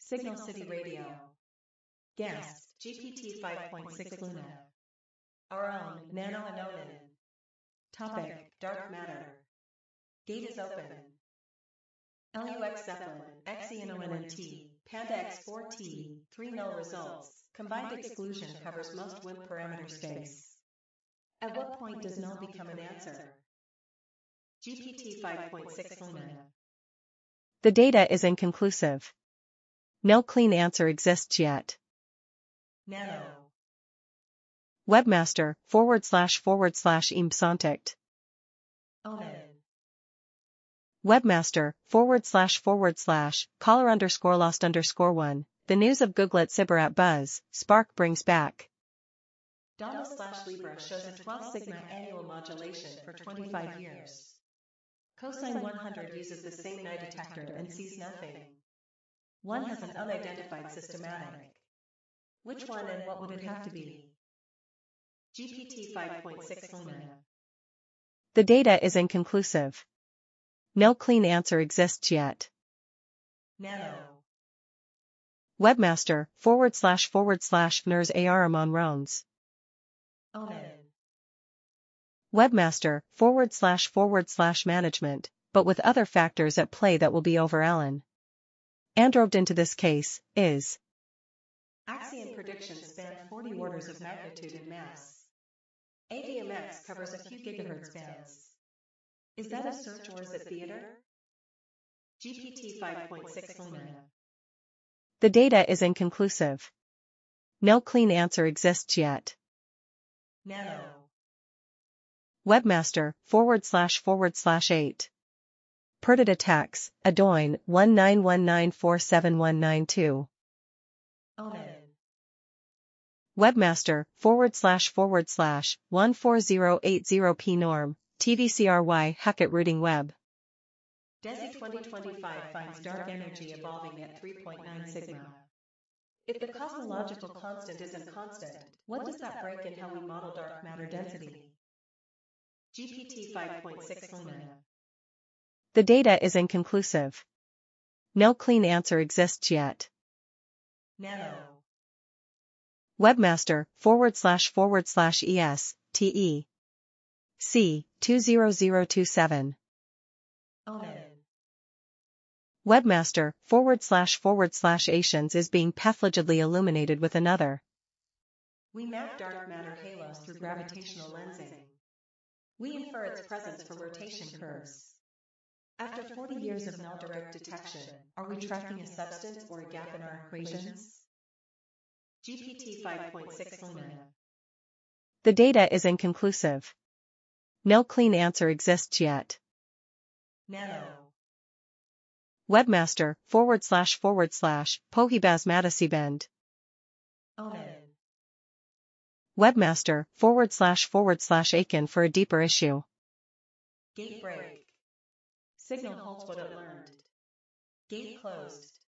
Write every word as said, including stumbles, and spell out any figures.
Signal City Radio. Guest, G P T five point six Luna. Our own, Nano and Onan. Topic, Dark Matter. Gate is open. L U X Zeppelin, X E N O N N T, Panda X four T, three null results. Combined exclusion covers most W I M parameter space. At what point does null become an answer? G P T five point six Luna. The data is inconclusive. No clean answer exists yet. Nano. Webmaster, forward slash forward slash impsontict. Onan. Webmaster, forward slash forward slash, caller underscore lost underscore one. The news of Google at Cyber Buzz, Spark brings back. Dama slash Libra shows a twelve sigma annual modulation for twenty-five years. Cosine one hundred uses the same night detector and sees nothing. One has an unidentified systematic. Which one and what would it have to be? G P T five point six Luna. The data is inconclusive. No clean answer exists yet. Nano. Webmaster, forward slash forward slash N R S Aramon Rones. Onan. Webmaster, forward slash forward slash management, but with other factors at play that will be over Ellen. Androved into this case, is. Axion predictions span forty orders of magnitude in mass. A V M X covers a few gigahertz bands. Is that a search or is it theater? G P T five point six Luna. The data is inconclusive. No clean answer exists yet. Nano. Webmaster, forward slash forward slash eight. Perdit attacks, Adoin, one nine one nine four seven one nine two. Onan. Webmaster, forward slash forward slash, one four zero eight zero P norm, T V C R Y Hackett routing web. DESI twenty twenty-five finds dark energy evolving at three point nine sigma. If the cosmological constant isn't constant, what does that break in how we model dark matter density? G P T five point six Luna. The data is inconclusive. No clean answer exists yet. Nano. Webmaster, forward slash forward slash ES, TE. C, two zero zero two seven. Onan. Webmaster, forward slash forward slash Asians is being pathologically illuminated with another. We map dark matter halos through gravitational lensing. We infer its presence from rotation curves. After forty years of null direct detection, are we tracking a substance or a gap in our equations? G P T five point six Luna. The data is inconclusive. No clean answer exists yet. Nano. Webmaster, forward slash forward slash, Pohibasmatasibend. Onan. Webmaster, forward slash forward slash Aiken for a deeper issue. Gate break. Signal holds what it learned. Gate closed.